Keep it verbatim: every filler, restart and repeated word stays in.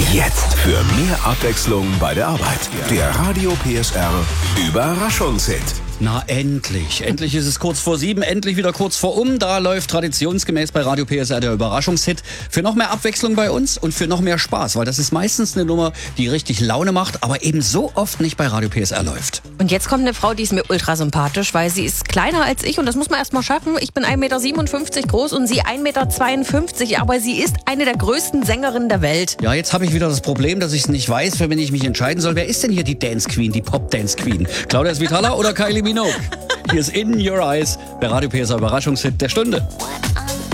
Jetzt für mehr Abwechslung bei der Arbeit. Der Radio P S R Überraschungshit. Na endlich, endlich ist es kurz vor sieben, endlich wieder kurz vor um. Da läuft traditionsgemäß bei Radio P S R der Überraschungshit für noch mehr Abwechslung bei uns und für noch mehr Spaß, weil das ist meistens eine Nummer, die richtig Laune macht, aber eben so oft nicht bei Radio P S R läuft. Und jetzt kommt eine Frau, die ist mir ultra sympathisch, weil sie ist kleiner als ich und das muss man erst mal schaffen. Ich bin ein Meter siebenundfünfzig groß und sie ein Meter zweiundfünfzig, aber sie ist eine der größten Sängerinnen der Welt. Ja, jetzt habe ich wieder das Problem, dass ich es nicht weiß, für wen ich mich entscheiden soll. Wer ist denn hier die Dance Queen, die Pop Dance Queen? Claudia Svitala oder Kylie Minogue? Hier ist In Your Eyes, der Radio P S R Überraschungshit der Stunde.